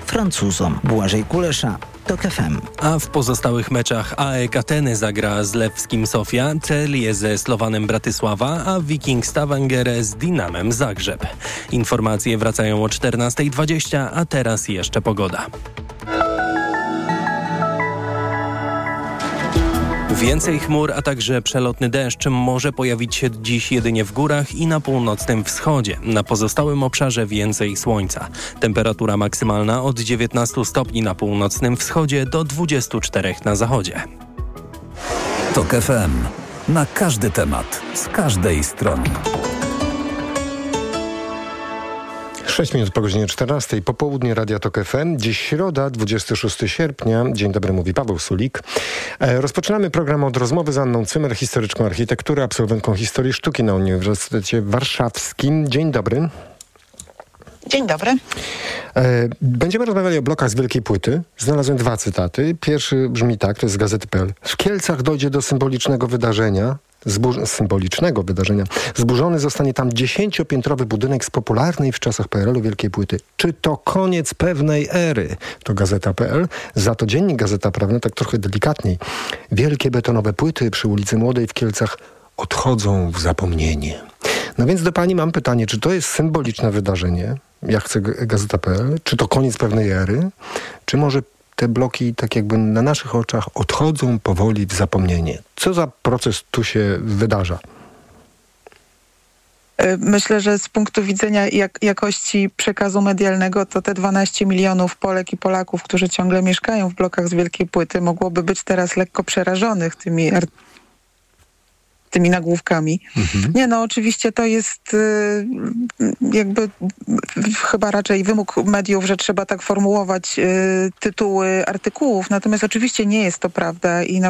Francuzom. Błażej Kulesza, TOK FM. A w pozostałych meczach AEK Ateny zagra z Lewskim Sofia, Celie ze Slowanem Bratysława, a Viking Stavanger z Dinamem Zagrzeb. Informacje wracają o 14:20, a teraz jeszcze pogoda. Więcej chmur, a także przelotny deszcz może pojawić się dziś jedynie w górach i na północnym wschodzie. Na pozostałym obszarze więcej słońca. Temperatura maksymalna od 19 stopni na północnym wschodzie do 24 na zachodzie. TOK FM. Na każdy temat, z każdej strony. 6 minut po godzinie 14. Popołudnie Radia TOK FM. Dziś środa, 26 sierpnia. Dzień dobry, mówi Paweł Sulik. Rozpoczynamy program od rozmowy z Anną Cymer, historyczką architektury, absolwentką historii sztuki na Uniwersytecie Warszawskim. Dzień dobry. Dzień dobry. Będziemy rozmawiali o blokach z Wielkiej Płyty. Znalazłem 2 cytaty. Pierwszy brzmi tak, to jest z Gazety.pl. W Kielcach dojdzie do symbolicznego wydarzenia. Zburzony zostanie tam 10-piętrowy budynek z popularnej w czasach PRL-u Wielkiej Płyty. Czy to koniec pewnej ery? To Gazeta.pl. Za to Dziennik Gazeta Prawna, tak trochę delikatniej. Wielkie betonowe płyty przy ulicy Młodej w Kielcach odchodzą w zapomnienie. No więc do pani mam pytanie, czy to jest symboliczne wydarzenie? Ja chcę Gazeta.pl. Czy to koniec pewnej ery? Czy może te bloki tak jakby na naszych oczach odchodzą powoli w zapomnienie? Co za proces tu się wydarza? Myślę, że z punktu widzenia jakości przekazu medialnego to te 12 milionów Polek i Polaków, którzy ciągle mieszkają w blokach z Wielkiej Płyty, mogłoby być teraz lekko przerażonych tymi nagłówkami. Nie, no oczywiście to jest jakby chyba raczej wymóg mediów, że trzeba tak formułować tytuły artykułów, natomiast oczywiście nie jest to prawda i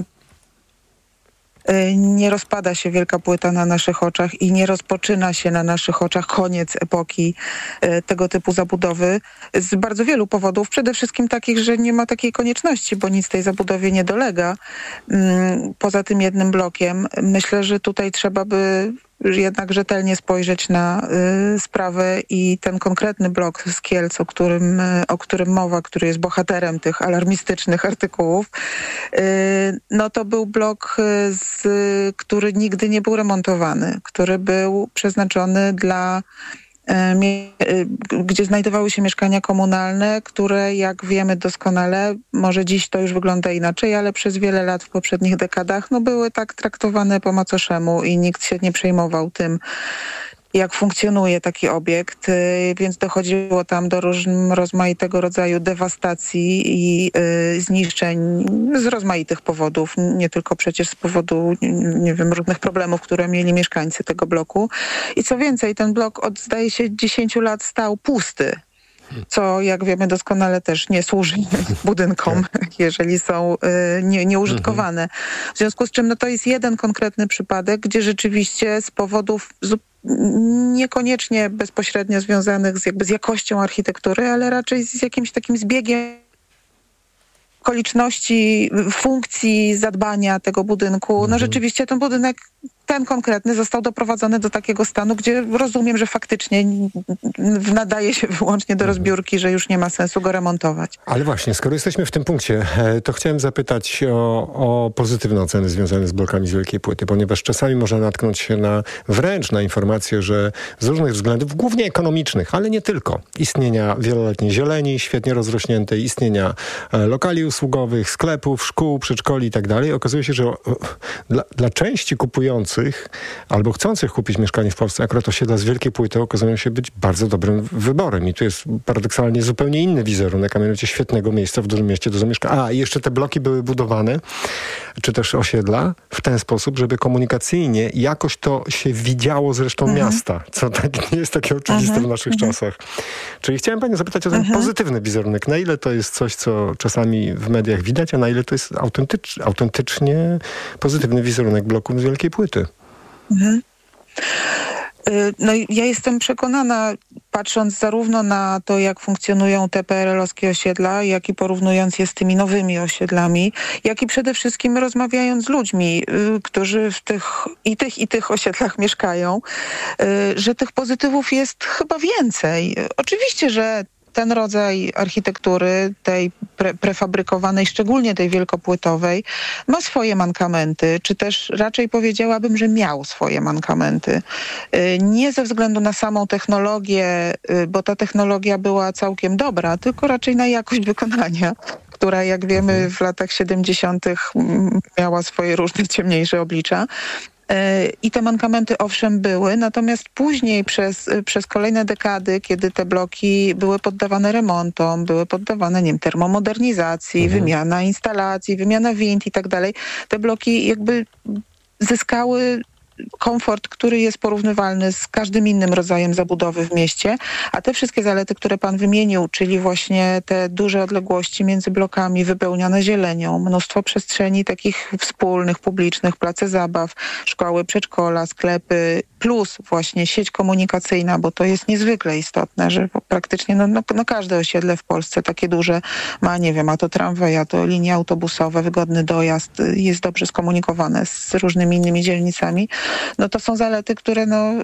nie rozpada się Wielka Płyta na naszych oczach i nie rozpoczyna się na naszych oczach koniec epoki tego typu zabudowy z bardzo wielu powodów. Przede wszystkim takich, że nie ma takiej konieczności, bo nic tej zabudowie nie dolega. Poza tym jednym blokiem. Myślę, że tutaj trzeba by jednak rzetelnie spojrzeć na sprawę i ten konkretny blok z Kielc, o którym mowa, który jest bohaterem tych alarmistycznych artykułów, no to był blok, który nigdy nie był remontowany, który był przeznaczony gdzie znajdowały się mieszkania komunalne, które, jak wiemy doskonale, może dziś to już wygląda inaczej, ale przez wiele lat w poprzednich dekadach były tak traktowane po macoszemu i nikt się nie przejmował tym, jak funkcjonuje taki obiekt, więc dochodziło tam do rozmaitego rodzaju dewastacji i zniszczeń z rozmaitych powodów, nie tylko przecież z powodu, nie wiem, różnych problemów, które mieli mieszkańcy tego bloku. I co więcej, ten blok od, zdaje się, 10 lat stał pusty, co, jak wiemy doskonale, też nie służy budynkom, jeżeli są nieużytkowane. W związku z czym to jest jeden konkretny przypadek, gdzie rzeczywiście z powodów niekoniecznie bezpośrednio związanych z jakością architektury, ale raczej z jakimś takim zbiegiem okoliczności, funkcji, zadbania tego budynku. No rzeczywiście ten budynek, ten konkretny, został doprowadzony do takiego stanu, gdzie rozumiem, że faktycznie nadaje się wyłącznie do rozbiórki, że już nie ma sensu go remontować. Ale właśnie, skoro jesteśmy w tym punkcie, to chciałem zapytać o pozytywne oceny związane z blokami z Wielkiej Płyty, ponieważ czasami można natknąć się wręcz na informacje, że z różnych względów, głównie ekonomicznych, ale nie tylko, istnienia wieloletniej zieleni, świetnie rozrośniętej, istnienia lokali usługowych, sklepów, szkół, przedszkoli i tak dalej, okazuje się, że dla części kupujących albo chcących kupić mieszkanie w Polsce, akurat osiedla z Wielkiej Płyty okazują się być bardzo dobrym wyborem. I tu jest paradoksalnie zupełnie inny wizerunek, a mianowicie świetnego miejsca w dużym mieście do zamieszkania. A, i jeszcze te bloki były budowane, czy też osiedla, w ten sposób, żeby komunikacyjnie jakoś to się widziało z resztą miasta, co tak nie jest takie oczywiste w naszych czasach. Czyli chciałem panią zapytać o ten pozytywny wizerunek. Na ile to jest coś, co czasami w mediach widać, a na ile to jest autentycznie pozytywny wizerunek bloków z Wielkiej Płyty? No ja jestem przekonana, patrząc zarówno na to, jak funkcjonują te PRL-owskie osiedla, jak i porównując je z tymi nowymi osiedlami, jak i przede wszystkim rozmawiając z ludźmi, którzy w tych osiedlach mieszkają, że tych pozytywów jest chyba więcej. Oczywiście, że ten rodzaj architektury, tej prefabrykowanej, szczególnie tej wielkopłytowej, ma swoje mankamenty, czy też raczej powiedziałabym, że miał swoje mankamenty. Nie ze względu na samą technologię, bo ta technologia była całkiem dobra, tylko raczej na jakość wykonania, która, jak wiemy, w latach 70. miała swoje różne ciemniejsze oblicza. I te mankamenty owszem były, natomiast później przez kolejne dekady, kiedy te bloki były poddawane remontom, były poddawane, nie wiem, termomodernizacji, wymiana instalacji, wymiana wind i tak dalej, te bloki jakby zyskały komfort, który jest porównywalny z każdym innym rodzajem zabudowy w mieście, a te wszystkie zalety, które pan wymienił, czyli właśnie te duże odległości między blokami wypełnione zielenią, mnóstwo przestrzeni takich wspólnych, publicznych, place zabaw, szkoły, przedszkola, sklepy, plus właśnie sieć komunikacyjna, bo to jest niezwykle istotne, że praktycznie każde osiedle w Polsce takie duże ma, nie wiem, a to tramwaj, a to linie autobusowe, wygodny dojazd, jest dobrze skomunikowane z różnymi innymi dzielnicami. No to są zalety, które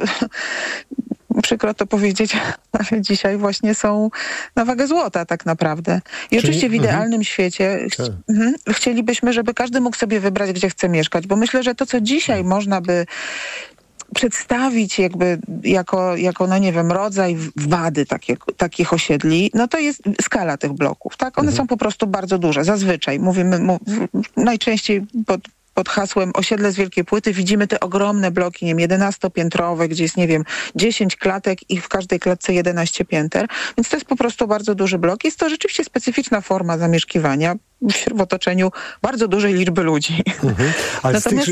przykro to powiedzieć, ale dzisiaj właśnie są na wagę złota tak naprawdę. I oczywiście w idealnym świecie chcielibyśmy, żeby każdy mógł sobie wybrać, gdzie chce mieszkać, bo myślę, że to, co dzisiaj można by przedstawić jakby jako no nie wiem, rodzaj wady takich osiedli, no to jest skala tych bloków, tak? One są po prostu bardzo duże. Zazwyczaj mówimy najczęściej pod hasłem osiedle z wielkiej płyty widzimy te ogromne bloki, nie wiem, 11-piętrowe, gdzie jest, nie wiem, 10 klatek i w każdej klatce 11 pięter. Więc to jest po prostu bardzo duży blok. Jest to rzeczywiście specyficzna forma zamieszkiwania w otoczeniu bardzo dużej liczby ludzi. Ale natomiast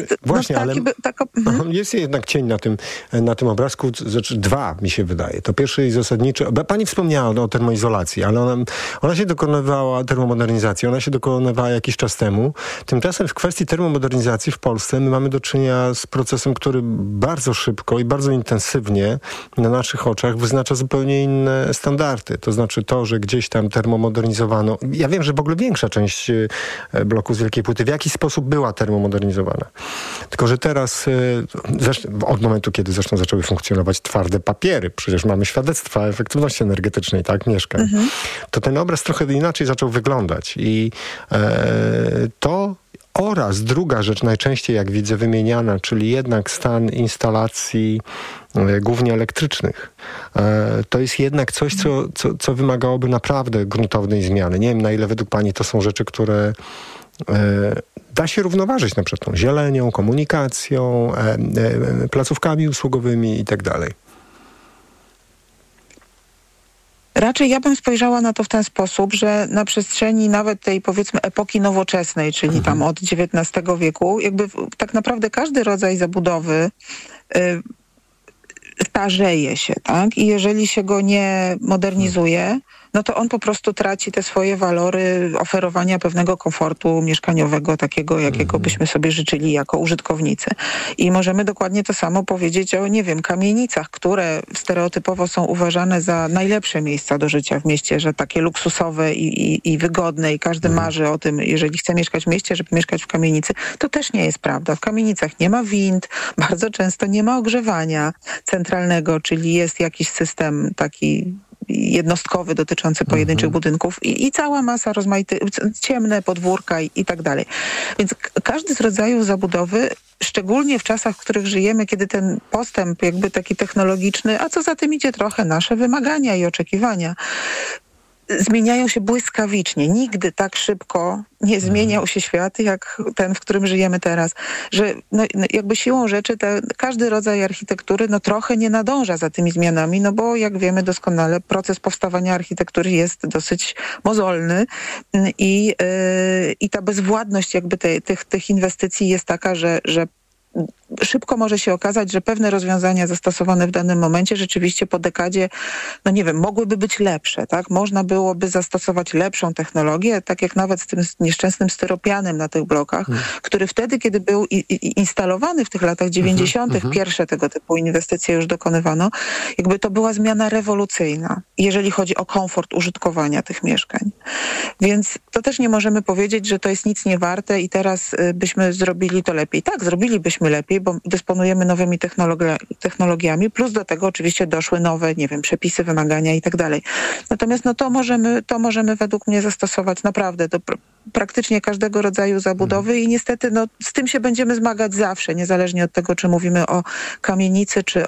jest jednak cień na tym obrazku, znaczy dwa mi się wydaje. To pierwszy i zasadniczy. Pani wspomniała o termoizolacji, ale ona się dokonywała, termomodernizacji, ona się dokonywała jakiś czas temu. Tymczasem w kwestii termomodernizacji w Polsce my mamy do czynienia z procesem, który bardzo szybko i bardzo intensywnie na naszych oczach wyznacza zupełnie inne standardy. To znaczy to, że gdzieś tam termomodernizowano. Ja wiem, że w ogóle większa część bloku z wielkiej płyty w jakiś sposób była termomodernizowana. Tylko że teraz, od momentu, kiedy zresztą zaczęły funkcjonować twarde papiery, przecież mamy świadectwa efektywności energetycznej, tak, mieszkań, to ten obraz trochę inaczej zaczął wyglądać. I to oraz druga rzecz, najczęściej jak widzę wymieniana, czyli jednak stan instalacji głównie elektrycznych. To jest jednak coś, co wymagałoby naprawdę gruntownej zmiany. Nie wiem, na ile według pani to są rzeczy, które da się równoważyć na przykład tą zielenią, komunikacją, placówkami usługowymi i tak dalej. Raczej ja bym spojrzała na to w ten sposób, że na przestrzeni nawet tej, powiedzmy, epoki nowoczesnej, czyli tam od XIX wieku, jakby tak naprawdę każdy rodzaj zabudowy starzeje się, tak? I jeżeli się go nie modernizuje, no to on po prostu traci te swoje walory oferowania pewnego komfortu mieszkaniowego, takiego, jakiego byśmy sobie życzyli jako użytkownicy. I możemy dokładnie to samo powiedzieć o, nie wiem, kamienicach, które stereotypowo są uważane za najlepsze miejsca do życia w mieście, że takie luksusowe i wygodne i każdy marzy o tym, jeżeli chce mieszkać w mieście, żeby mieszkać w kamienicy. To też nie jest prawda. W kamienicach nie ma wind, bardzo często nie ma ogrzewania centralnego, czyli jest jakiś system taki jednostkowy dotyczący pojedynczych budynków i cała masa rozmaitych, ciemne podwórka i tak dalej. Więc każdy z rodzajów zabudowy, szczególnie w czasach, w których żyjemy, kiedy ten postęp jakby taki technologiczny, a co za tym idzie trochę nasze wymagania i oczekiwania, zmieniają się błyskawicznie. Nigdy tak szybko nie zmieniał się świat, jak ten, w którym żyjemy teraz. Że jakby siłą rzeczy każdy rodzaj architektury trochę nie nadąża za tymi zmianami, bo jak wiemy doskonale, proces powstawania architektury jest dosyć mozolny i ta bezwładność jakby tych inwestycji jest taka, że szybko może się okazać, że pewne rozwiązania zastosowane w danym momencie rzeczywiście po dekadzie, mogłyby być lepsze, tak? Można byłoby zastosować lepszą technologię, tak jak nawet z tym nieszczęsnym styropianem na tych blokach, który wtedy, kiedy był instalowany w tych latach 90. Pierwsze tego typu inwestycje już dokonywano, jakby to była zmiana rewolucyjna, jeżeli chodzi o komfort użytkowania tych mieszkań. Więc to też nie możemy powiedzieć, że to jest nic nie warte i teraz byśmy zrobili to lepiej. Tak, zrobilibyśmy lepiej, bo dysponujemy nowymi technologiami, plus do tego oczywiście doszły nowe, przepisy, wymagania i tak dalej. Natomiast to możemy według mnie zastosować naprawdę do praktycznie każdego rodzaju zabudowy i niestety z tym się będziemy zmagać zawsze, niezależnie od tego, czy mówimy o kamienicy, czy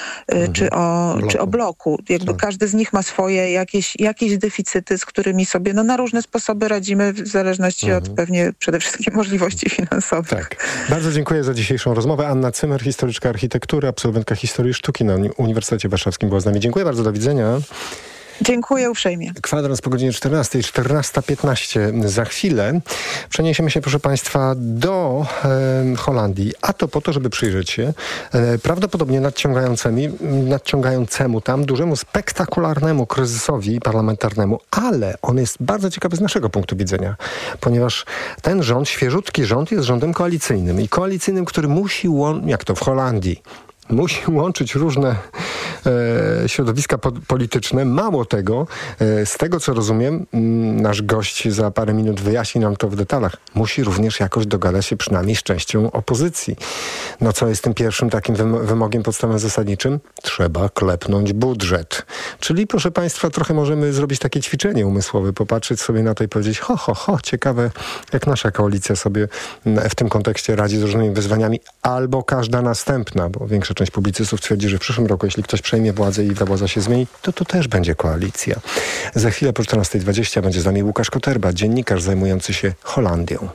o bloku. Każdy z nich ma swoje jakieś deficyty, z którymi sobie na różne sposoby radzimy w zależności od pewnie przede wszystkim możliwości finansowych. Tak. Bardzo dziękuję za dzisiejszą rozmowę. Anna Cymer, historyczka architektury, absolwentka historii sztuki na Uniwersytecie Warszawskim była z nami. Dziękuję bardzo, do widzenia. Dziękuję uprzejmie. Kwadrans po godzinie 14, 14:15 za chwilę. Przeniesiemy się, proszę Państwa, do Holandii, a to po to, żeby przyjrzeć się prawdopodobnie nadciągającemu tam dużemu, spektakularnemu kryzysowi parlamentarnemu, ale on jest bardzo ciekawy z naszego punktu widzenia, ponieważ ten rząd, świeżutki rząd, jest rządem koalicyjnym i koalicyjnym, który musi, jak to w Holandii, musi łączyć różne środowiska polityczne. Mało tego, z tego co rozumiem, nasz gość za parę minut wyjaśni nam to w detalach. Musi również jakoś dogadać się przynajmniej z częścią opozycji. Co jest tym pierwszym takim wymogiem podstawowym zasadniczym? Trzeba klepnąć budżet. Czyli, proszę Państwa, trochę możemy zrobić takie ćwiczenie umysłowe, popatrzeć sobie na to i powiedzieć, ciekawe, jak nasza koalicja sobie w tym kontekście radzi z różnymi wyzwaniami, albo każda następna, bo większa część publicystów twierdzi, że w przyszłym roku, jeśli ktoś przejmie władzę i ta władza się zmieni, to też będzie koalicja. Za chwilę po 14:20 będzie z nami Łukasz Koterba, dziennikarz zajmujący się Holandią.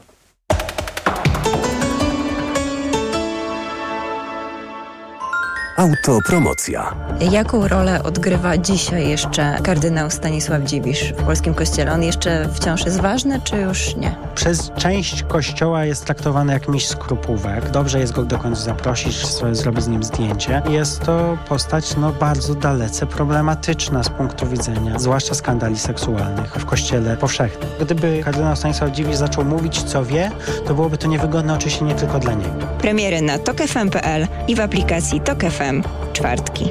Autopromocja. Jaką rolę odgrywa dzisiaj jeszcze kardynał Stanisław Dziwisz w polskim kościele? On jeszcze wciąż jest ważny, czy już nie? Przez część kościoła jest traktowany jak mistrz skrupówek. Dobrze jest go do końca zaprosić, zrobić z nim zdjęcie. Jest to postać bardzo dalece problematyczna z punktu widzenia, zwłaszcza skandali seksualnych w kościele powszechnym. Gdyby kardynał Stanisław Dziwisz zaczął mówić, co wie, to byłoby to niewygodne oczywiście nie tylko dla niego. Premiery na tokfm.pl i w aplikacji Tok FM. Czwartki.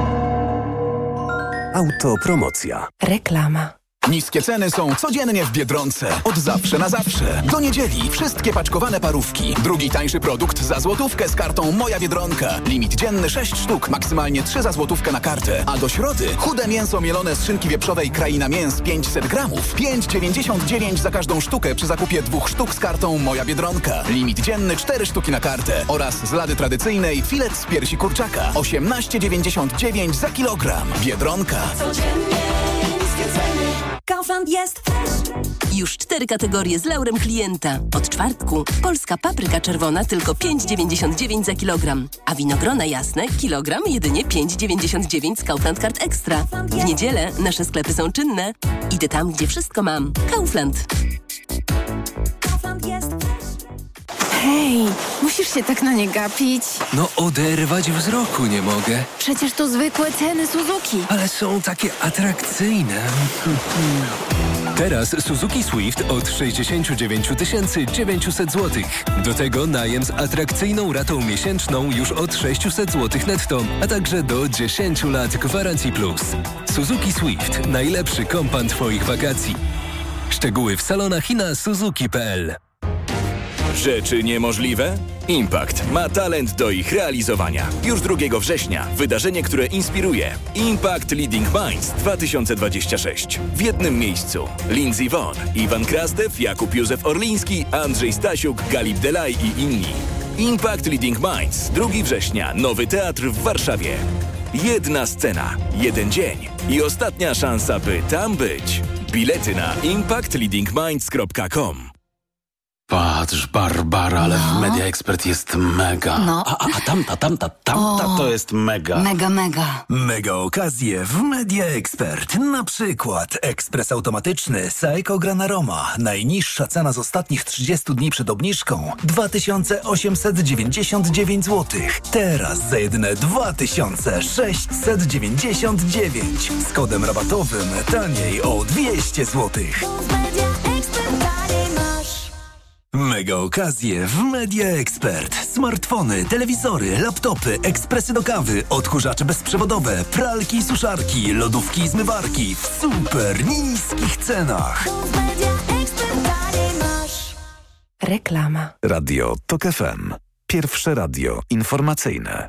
Autopromocja. Reklama. Niskie ceny są codziennie w Biedronce. Od zawsze na zawsze. Do niedzieli wszystkie paczkowane parówki. Drugi tańszy produkt za złotówkę z kartą Moja Biedronka. Limit dzienny 6 sztuk, maksymalnie 3 za złotówkę na kartę. A do środy chude mięso mielone z szynki wieprzowej Kraina Mięs 500 gramów. 5,99 za każdą sztukę przy zakupie 2 sztuk z kartą Moja Biedronka. Limit dzienny 4 sztuki na kartę. Oraz z lady tradycyjnej filet z piersi kurczaka. 18,99 za kilogram. Biedronka. Codziennie niskie ceny. Kaufland jest fresh. Już 4 kategorie z laurem klienta. Od czwartku polska papryka czerwona tylko 5,99 za kilogram. A winogrona jasne kilogram jedynie 5,99 z Kaufland Card Extra. W niedzielę nasze sklepy są czynne. Idę tam, gdzie wszystko mam. Kaufland. Kaufland jest fresh. Hej, musisz się tak na nie gapić. Oderwać wzroku nie mogę. Przecież to zwykłe ceny Suzuki. Ale są takie atrakcyjne. Teraz Suzuki Swift od 69 900 zł. Do tego najem z atrakcyjną ratą miesięczną już od 600 zł netto, a także do 10 lat gwarancji plus. Suzuki Swift. Najlepszy kompan Twoich wakacji. Szczegóły w salonach i na suzuki.pl. Rzeczy niemożliwe? Impact ma talent do ich realizowania. Już 2 września wydarzenie, które inspiruje. Impact Leading Minds 2026. W jednym miejscu Lindsey Vonn, Iwan Krastew, Jakub Józef Orliński, Andrzej Stasiuk, Galip Delay i inni. Impact Leading Minds 2 września. Nowy teatr w Warszawie. Jedna scena, jeden dzień i ostatnia szansa, by tam być. Bilety na impactleadingminds.com. Patrz, Barbara, ale w Media Expert jest mega. A tamta to jest mega. Mega. Mega okazje w Media Expert. Na przykład ekspres automatyczny Saeco Granaroma. Najniższa cena z ostatnich 30 dni przed obniżką 2899 zł. Teraz za jedyne 2699. Z kodem rabatowym taniej o 200 zł. Mega okazje w Media Expert. Smartfony, telewizory, laptopy, ekspresy do kawy, odkurzacze bezprzewodowe, pralki i suszarki, lodówki i zmywarki w super niskich cenach. Reklama. Radio Tok FM. Pierwsze radio informacyjne.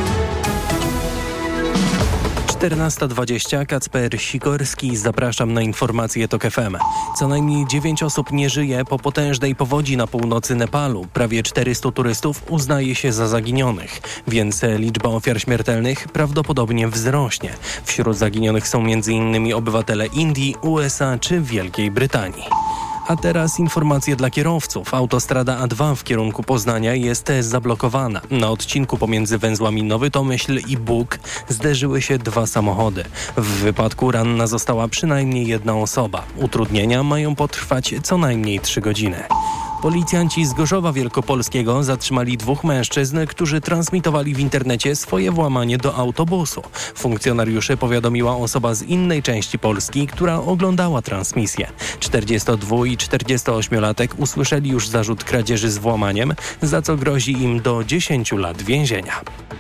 14:20, Kacper Sikorski, zapraszam na informacje TOK FM. Co najmniej 9 osób nie żyje po potężnej powodzi na północy Nepalu. Prawie 400 turystów uznaje się za zaginionych, więc liczba ofiar śmiertelnych prawdopodobnie wzrośnie. Wśród zaginionych są m.in. obywatele Indii, USA czy Wielkiej Brytanii. A teraz informacje dla kierowców. Autostrada A2 w kierunku Poznania jest zablokowana. Na odcinku pomiędzy węzłami Nowy Tomyśl i Bóg zderzyły się 2 samochody. W wypadku ranna została przynajmniej 1 osoba. Utrudnienia mają potrwać co najmniej 3 godziny. Policjanci z Gorzowa Wielkopolskiego zatrzymali 2 mężczyzn, którzy transmitowali w internecie swoje włamanie do autobusu. Funkcjonariuszy powiadomiła osoba z innej części Polski, która oglądała transmisję. 42 i 48-latek usłyszeli już zarzut kradzieży z włamaniem, za co grozi im do 10 lat więzienia.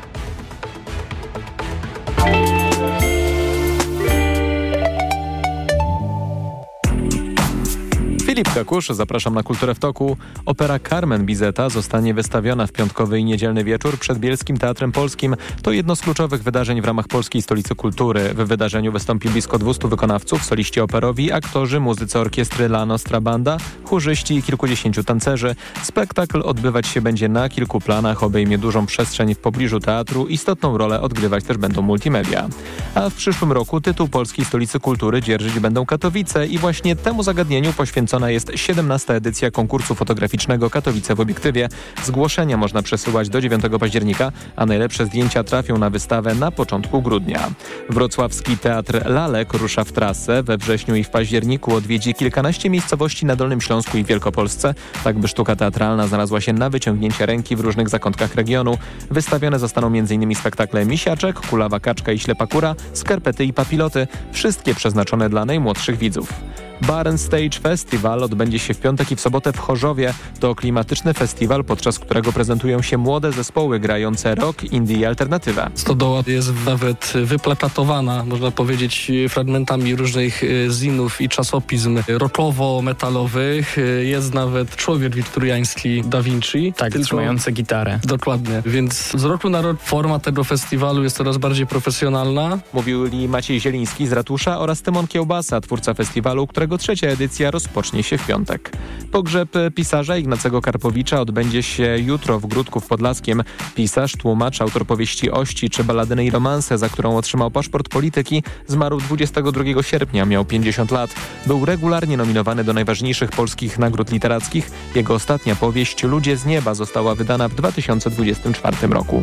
Filip Kakusz, zapraszam na Kulturę w Toku. Opera Carmen Bizeta zostanie wystawiona w piątkowy i niedzielny wieczór przed Bielskim Teatrem Polskim. To jedno z kluczowych wydarzeń w ramach Polskiej Stolicy Kultury. W wydarzeniu wystąpi blisko 200 wykonawców, soliści operowi, aktorzy, muzycy orkiestry La Nostra Banda, chórzyści i kilkudziesięciu tancerzy. Spektakl odbywać się będzie na kilku planach, obejmie dużą przestrzeń w pobliżu teatru. Istotną rolę odgrywać też będą multimedia. A w przyszłym roku tytuł Polskiej Stolicy Kultury dzierżyć będą Katowice i właśnie temu zagadnieniu poświęcona jest 17. edycja konkursu fotograficznego Katowice w obiektywie. Zgłoszenia można przesyłać do 9 października, a najlepsze zdjęcia trafią na wystawę na początku grudnia. Wrocławski Teatr Lalek rusza w trasę. We wrześniu i w październiku odwiedzi kilkanaście miejscowości na Dolnym Śląsku i Wielkopolsce, tak by sztuka teatralna znalazła się na wyciągnięcie ręki w różnych zakątkach regionu. Wystawione zostaną m.in. spektakle Misiaczek, Kulawa Kaczka i Ślepa Kura, Skarpety i Papiloty, wszystkie przeznaczone dla najmłodszych widzów. Barn Stage Festival odbędzie się w piątek i w sobotę w Chorzowie. To klimatyczny festiwal, podczas którego prezentują się młode zespoły grające rock, indie i alternatywę. Stodoła jest nawet wyplakatowana, można powiedzieć, fragmentami różnych zinów i czasopism rockowo-metalowych. Jest nawet człowiek wiktoriański Da Vinci. Tak, trzymający gitarę. Dokładnie. Więc z roku na rok forma tego festiwalu jest coraz bardziej profesjonalna. Mówili Maciej Zieliński z Ratusza oraz Tymon Kiełbasa, twórca festiwalu, którego trzecia edycja rozpocznie się w piątek. Pogrzeb pisarza Ignacego Karpowicza odbędzie się jutro w Gródku Podlaskim. Pisarz, tłumacz, autor powieści Ości czy Balladyny i romanse, za którą otrzymał paszport polityki, zmarł 22 sierpnia, miał 50 lat. Był regularnie nominowany do najważniejszych polskich nagród literackich. Jego ostatnia powieść Ludzie z nieba została wydana w 2024 roku.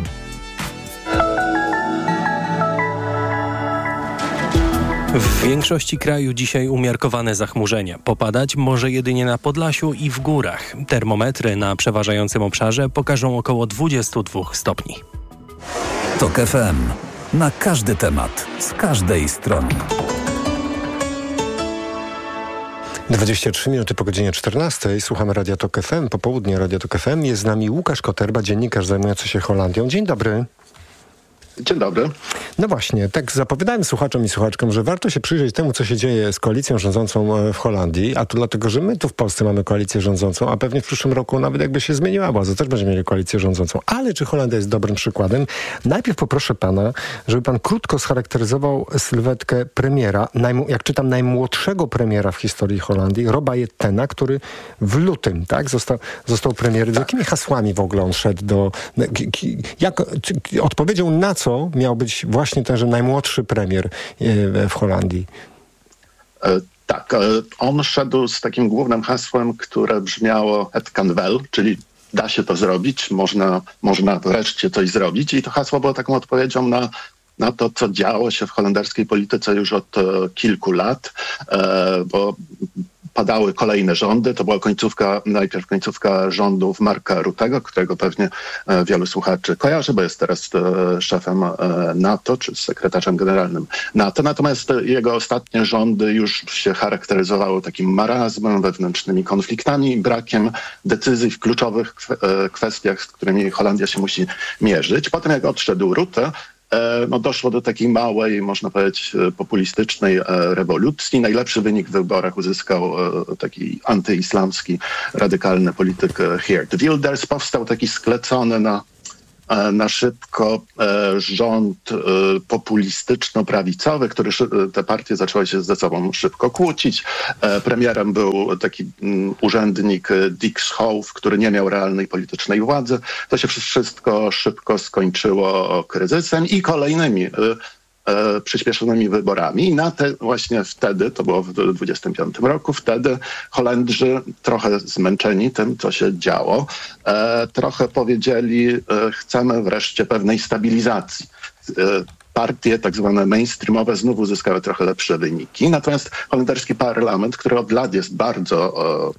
W większości kraju dzisiaj umiarkowane zachmurzenie. Popadać może jedynie na Podlasiu i w górach. Termometry na przeważającym obszarze pokażą około 22 stopni. TOK FM. Na każdy temat, z każdej strony. 23 minuty po godzinie 14. Słuchamy Radia TOK FM. Popołudnie Radia TOK FM. Jest z nami Łukasz Koterba, dziennikarz zajmujący się Holandią. Dzień dobry. Dzień dobry. No właśnie, tak zapowiadałem słuchaczom i słuchaczkom, że warto się przyjrzeć temu, co się dzieje z koalicją rządzącą w Holandii, a to dlatego, że my tu w Polsce mamy koalicję rządzącą, a pewnie w przyszłym roku nawet jakby się zmieniła władza, też będziemy mieli koalicję rządzącą. Ale czy Holandia jest dobrym przykładem? Najpierw poproszę pana, żeby pan krótko scharakteryzował sylwetkę premiera, jak czytam, najmłodszego premiera w historii Holandii, Roba Jettena, który w lutym, tak, został premierem. Z jakimi hasłami w ogóle on szedł odpowiedział na co miał być właśnie tenże najmłodszy premier w Holandii? Tak, on szedł z takim głównym hasłem, które brzmiało "Het kan wel", czyli da się to zrobić, można wreszcie coś zrobić, i to hasło było taką odpowiedzią na to, co działo się w holenderskiej polityce już od kilku lat, bo padały kolejne rządy. To była najpierw końcówka rządów Marka Ruttego, którego pewnie wielu słuchaczy kojarzy, bo jest teraz szefem NATO, czy sekretarzem generalnym NATO. Natomiast jego ostatnie rządy już się charakteryzowały takim marazmem, wewnętrznymi konfliktami i brakiem decyzji w kluczowych kwestiach, z którymi Holandia się musi mierzyć. Potem jak odszedł Rutte, doszło do takiej małej, można powiedzieć, populistycznej rewolucji. Najlepszy wynik w wyborach uzyskał taki antyislamski, radykalny polityk Geert Wilders. Powstał taki sklecony na szybko rząd populistyczno-prawicowy, te partie zaczęły się ze sobą szybko kłócić. Premierem był taki urzędnik Dick Schoof, który nie miał realnej politycznej władzy. To się wszystko szybko skończyło kryzysem i kolejnymi przyspieszonymi wyborami. I właśnie wtedy, to było w 25 roku, wtedy Holendrzy, trochę zmęczeni tym, co się działo, trochę powiedzieli, chcemy wreszcie pewnej stabilizacji. Partie tak zwane mainstreamowe znów uzyskały trochę lepsze wyniki. Natomiast holenderski parlament, który od lat jest bardzo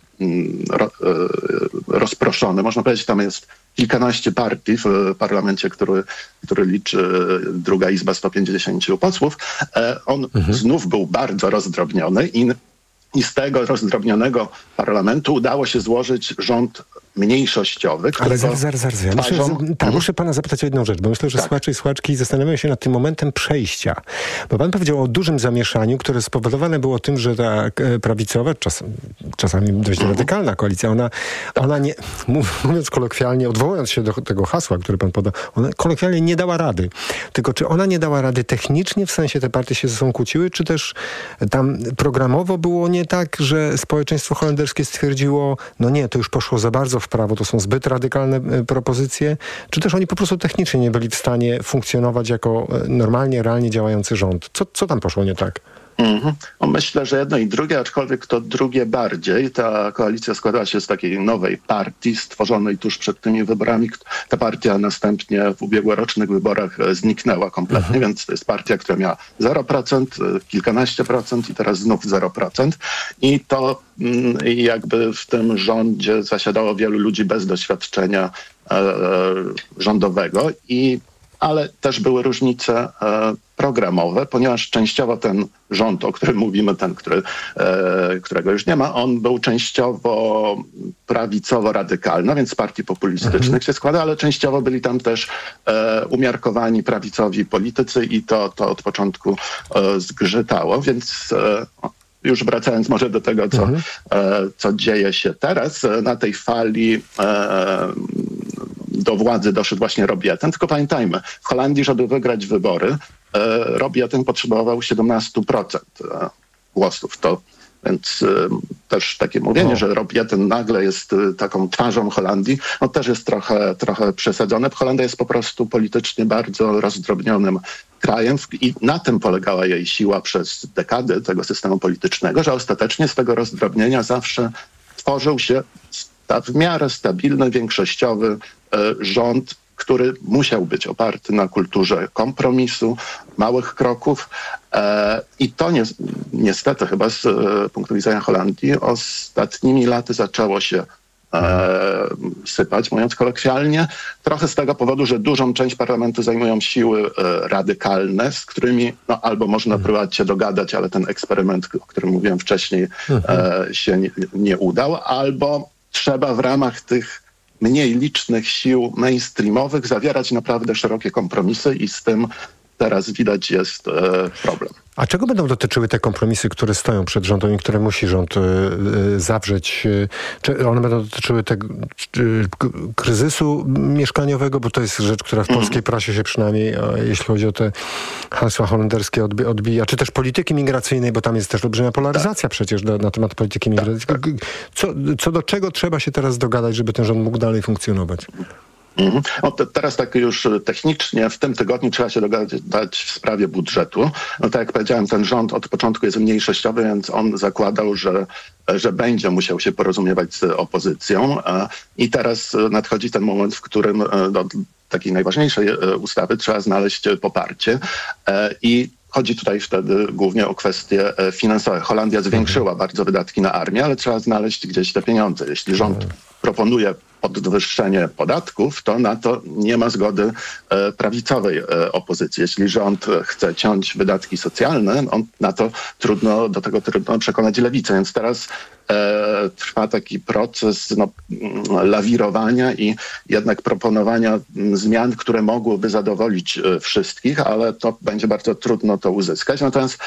rozproszony, można powiedzieć, tam jest kilkanaście partii w parlamencie, który liczy druga izba 150 posłów, on znów był bardzo rozdrobniony i z tego rozdrobnionego parlamentu udało się złożyć rząd mniejszościowy. Ale zaraz. Ja muszę pana zapytać o jedną rzecz, bo myślę, że słuchacze i słuchaczki zastanawiają się nad tym momentem przejścia. Bo pan powiedział o dużym zamieszaniu, które spowodowane było tym, że ta prawicowa, czasami dość radykalna koalicja, ona nie, mówiąc kolokwialnie, odwołując się do tego hasła, które pan podał, ona kolokwialnie nie dała rady. Tylko czy ona nie dała rady technicznie, w sensie te partie się ze sobą kłóciły, czy też tam programowo było nie tak, że społeczeństwo holenderskie stwierdziło, no nie, to już poszło za bardzo w prawo, to są zbyt radykalne propozycje, czy też oni po prostu technicznie nie byli w stanie funkcjonować jako normalnie, realnie działający rząd? Co tam poszło nie tak? Myślę, że jedno i drugie, aczkolwiek to drugie bardziej. Ta koalicja składała się z takiej nowej partii stworzonej tuż przed tymi wyborami. Ta partia następnie w ubiegłorocznych wyborach zniknęła kompletnie, więc to jest partia, która miała 0%, kilkanaście procent i teraz znów 0%. I to jakby w tym rządzie zasiadało wielu ludzi bez doświadczenia rządowego ale też były różnice programowe, ponieważ częściowo ten rząd, o którym mówimy, ten, którego już nie ma, on był częściowo prawicowo-radykalny, więc z partii populistycznych się składa, ale częściowo byli tam też umiarkowani prawicowi politycy i to od początku zgrzytało, więc już wracając może do tego, co dzieje się teraz, na tej fali do władzy doszedł właśnie Rob Jetten. Tylko pamiętajmy, w Holandii, żeby wygrać wybory, Rob Jetten potrzebował 17% głosów. Więc też takie mówienie, że Rob Jetten nagle jest taką twarzą Holandii, też jest trochę przesadzone. Holandia jest po prostu politycznie bardzo rozdrobnionym krajem i na tym polegała jej siła przez dekady tego systemu politycznego, że ostatecznie z tego rozdrobnienia zawsze tworzył się w miarę stabilny, większościowy rząd, który musiał być oparty na kulturze kompromisu, małych kroków i to niestety chyba z punktu widzenia Holandii ostatnimi laty zaczęło się sypać, mówiąc kolokwialnie. Trochę z tego powodu, że dużą część parlamentu zajmują siły radykalne, z którymi albo można próbować się dogadać, ale ten eksperyment, o którym mówiłem wcześniej, się nie udał, albo trzeba w ramach tych mniej licznych sił mainstreamowych zawierać naprawdę szerokie kompromisy i z tym teraz widać jest problem. A czego będą dotyczyły te kompromisy, które stoją przed rządem i które musi rząd zawrzeć? Czy one będą dotyczyły tego kryzysu mieszkaniowego, bo to jest rzecz, która w polskiej prasie się przynajmniej, jeśli chodzi o te hasła holenderskie, odbija, czy też polityki migracyjnej, bo tam jest też olbrzymia polaryzacja przecież na temat polityki migracyjnej. Co do czego trzeba się teraz dogadać, żeby ten rząd mógł dalej funkcjonować? Teraz tak już technicznie w tym tygodniu trzeba się dogadać w sprawie budżetu. Tak jak powiedziałem, ten rząd od początku jest mniejszościowy, więc on zakładał, że będzie musiał się porozumiewać z opozycją i teraz nadchodzi ten moment, w którym do takiej najważniejszej ustawy trzeba znaleźć poparcie i chodzi tutaj wtedy głównie o kwestie finansowe. Holandia zwiększyła bardzo wydatki na armię, ale trzeba znaleźć gdzieś te pieniądze. Jeśli rząd proponuje podwyższenie podatków, to na to nie ma zgody prawicowej opozycji. Jeśli rząd chce ciąć wydatki socjalne, do tego trudno przekonać lewicę. Więc teraz trwa taki proces lawirowania i jednak proponowania zmian, które mogłyby zadowolić wszystkich, ale to będzie bardzo trudno to uzyskać. Natomiast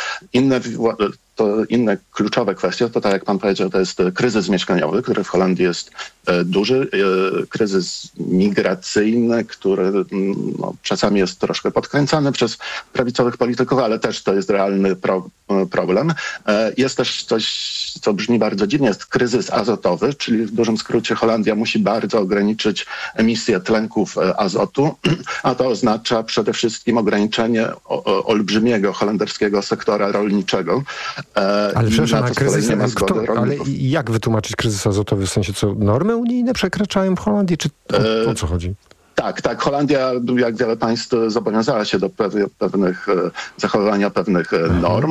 inne kluczowe kwestie, to tak jak pan powiedział, to jest kryzys mieszkaniowy, który w Holandii jest duży, kryzys migracyjny, który czasami jest troszkę podkręcany przez prawicowych polityków, ale też to jest realny problem. Jest też coś, co brzmi bardzo dziwnie, jest kryzys azotowy, czyli w dużym skrócie Holandia musi bardzo ograniczyć emisję tlenków azotu, a to oznacza przede wszystkim ograniczenie olbrzymiego holenderskiego sektora rolniczego. Ale przepraszam, ale jak wytłumaczyć kryzys azotowy? W sensie co, normy unijne przekraczają w Holandii? Czy o co chodzi? Tak. Holandia, jak wiele państw, zobowiązała się do zachowywania pewnych norm.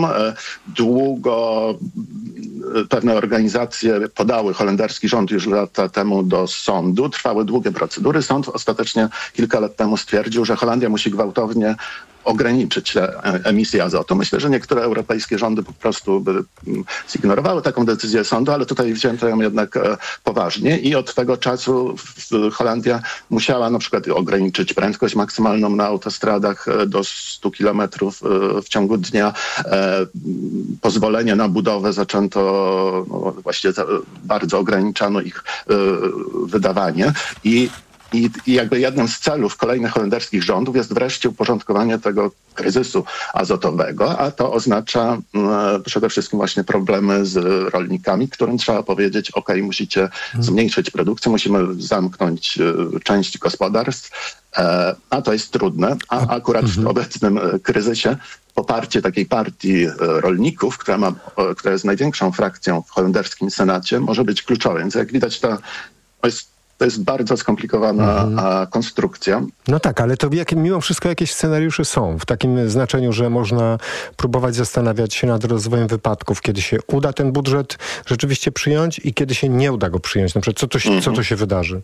Długo pewne organizacje podały holenderski rząd już lata temu do sądu. Trwały długie procedury. Sąd ostatecznie kilka lat temu stwierdził, że Holandia musi gwałtownie ograniczyć emisję azotu. Myślę, że niektóre europejskie rządy po prostu by zignorowały taką decyzję sądu, ale tutaj wzięto ją jednak poważnie i od tego czasu Holandia musiała na przykład ograniczyć prędkość maksymalną na autostradach do 100 km w ciągu dnia. Pozwolenie na budowę zaczęto, właściwie bardzo ograniczano ich wydawanie i jakby jednym z celów kolejnych holenderskich rządów jest wreszcie uporządkowanie tego kryzysu azotowego, a to oznacza przede wszystkim właśnie problemy z rolnikami, którym trzeba powiedzieć, musicie zmniejszyć produkcję, musimy zamknąć część gospodarstw, a to jest trudne, a akurat w obecnym kryzysie poparcie takiej partii rolników, która jest największą frakcją w holenderskim Senacie, może być kluczowe. Więc jak widać, to jest bardzo skomplikowana konstrukcja. No tak, ale to mimo wszystko jakieś scenariusze są. W takim znaczeniu, że można próbować zastanawiać się nad rozwojem wypadków, kiedy się uda ten budżet rzeczywiście przyjąć i kiedy się nie uda go przyjąć. Na przykład co to się wydarzy?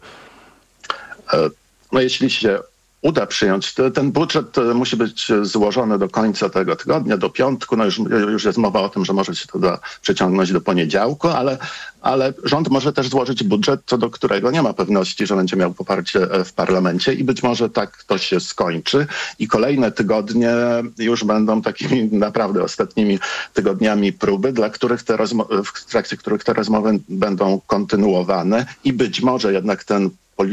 Jeśli się uda przyjąć, ten budżet musi być złożony do końca tego tygodnia, do piątku. Już jest mowa o tym, że może się to przeciągnąć do poniedziałku, ale rząd może też złożyć budżet, co do którego nie ma pewności, że będzie miał poparcie w parlamencie i być może tak to się skończy i kolejne tygodnie już będą takimi naprawdę ostatnimi tygodniami próby, w trakcie których te rozmowy będą kontynuowane i być może jednak te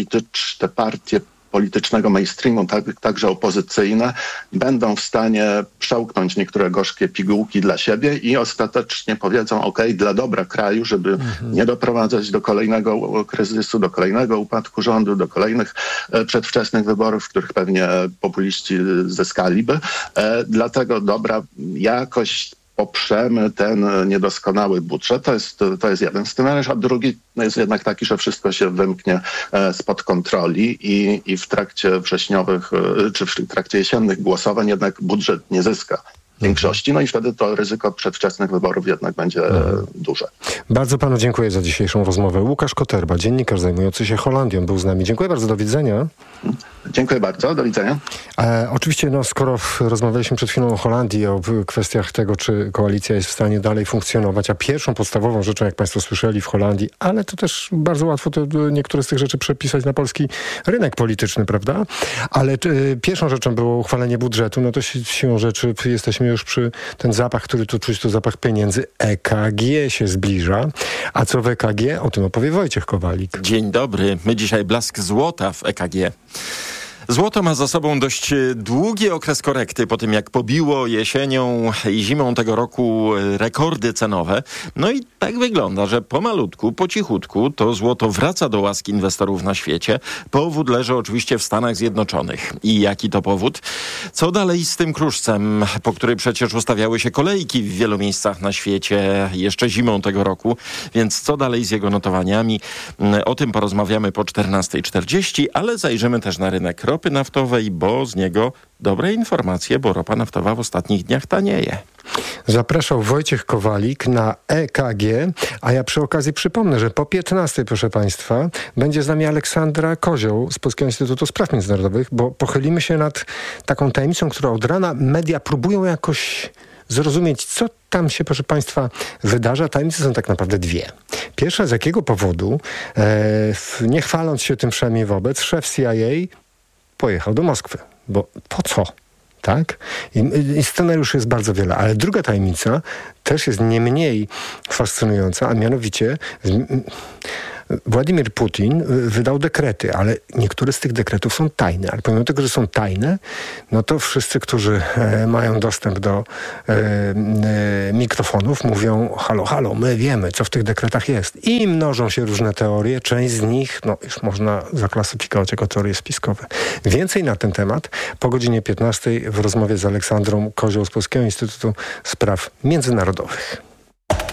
partie politycznego mainstreamu, także opozycyjne, będą w stanie przełknąć niektóre gorzkie pigułki dla siebie i ostatecznie powiedzą, dla dobra kraju, żeby nie doprowadzać do kolejnego kryzysu, do kolejnego upadku rządu, do kolejnych przedwczesnych wyborów, w których pewnie populiści zyskaliby. Dlatego dobra jakość poprzemy ten niedoskonały budżet. To jest jeden scenariusz, a drugi jest jednak taki, że wszystko się wymknie spod kontroli i w trakcie wrześniowych czy w trakcie jesiennych głosowań jednak budżet nie zyska większości, i wtedy to ryzyko przedwczesnych wyborów jednak będzie duże. Bardzo panu dziękuję za dzisiejszą rozmowę. Łukasz Koterba, dziennikarz zajmujący się Holandią, był z nami. Dziękuję bardzo, do widzenia. Dziękuję bardzo, do widzenia. Oczywiście, skoro rozmawialiśmy przed chwilą o Holandii, o kwestiach tego, czy koalicja jest w stanie dalej funkcjonować, a pierwszą podstawową rzeczą, jak państwo słyszeli, w Holandii, ale to też bardzo łatwo niektóre z tych rzeczy przepisać na polski rynek polityczny, prawda? Ale pierwszą rzeczą było uchwalenie budżetu, to siłą rzeczy jesteśmy już przy ten zapach, który tu czuć, to zapach pieniędzy. EKG się zbliża. A co w EKG? O tym opowie Wojciech Kowalik. Dzień dobry. My dzisiaj blask złota w EKG. Złoto ma za sobą dość długi okres korekty po tym, jak pobiło jesienią i zimą tego roku rekordy cenowe. I tak wygląda, że pomalutku, po cichutku to złoto wraca do łaski inwestorów na świecie. Powód leży oczywiście w Stanach Zjednoczonych. I jaki to powód? Co dalej z tym kruszcem, po który przecież ustawiały się kolejki w wielu miejscach na świecie jeszcze zimą tego roku. Więc co dalej z jego notowaniami? O tym porozmawiamy po 14:40, ale zajrzymy też na rynek ropy naftowej, bo z niego dobre informacje, bo ropa naftowa w ostatnich dniach tanieje. Zapraszał Wojciech Kowalik na EKG, a ja przy okazji przypomnę, że po 15:00, proszę państwa, będzie z nami Aleksandra Kozioł z Polskiego Instytutu Spraw Międzynarodowych, bo pochylimy się nad taką tajemnicą, która od rana media próbują jakoś zrozumieć, co tam się, proszę państwa, wydarza. Tajemnice są tak naprawdę dwie. Pierwsza, z jakiego powodu, nie chwaląc się tym przynajmniej wobec, szef CIA pojechał do Moskwy. Bo po co? Tak? I scenariuszy jest bardzo wiele. Ale druga tajemnica też jest nie mniej fascynująca, a mianowicie Władimir Putin wydał dekrety, ale niektóre z tych dekretów są tajne. Ale pomimo tego, że są tajne, no to wszyscy, którzy mają dostęp do mikrofonów, mówią: halo, halo, my wiemy, co w tych dekretach jest. I mnożą się różne teorie. Część z nich już można zaklasyfikować jako teorie spiskowe. Więcej na ten temat po godzinie 15 w rozmowie z Aleksandrą Kozioł z Polskiego Instytutu Spraw Międzynarodowych.